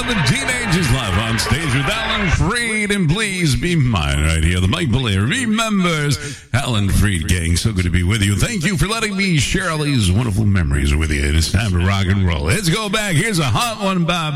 of the Teenagers live on stage with Alan Freed, and Please Be Mine right here. The Mike Blair remembers Alan Freed, gang. So good to be with you. Thank you for letting me share all these wonderful memories with you. It's time to rock and roll. Let's go back. Here's a hot one by